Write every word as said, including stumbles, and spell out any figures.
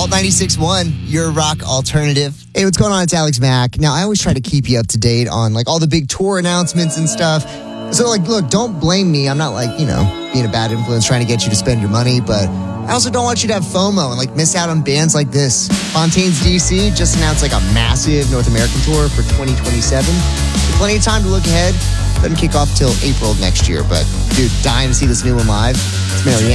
Alt ninety-six point one, your rock alternative. Hey, what's going on? It's Alex Mack. Now, I always try to keep you up to date on like all the big tour announcements and stuff. So, like, look, don't blame me. I'm not like, you know, being a bad influence trying to get you to spend your money, but I also don't want you to have FOMO and like miss out on bands like this. Fontaine's D C just announced like a massive North American tour for twenty twenty-seven. With plenty of time to look ahead. Doesn't kick off till April next year, but dude, dying to see this new one live. It's Marianne.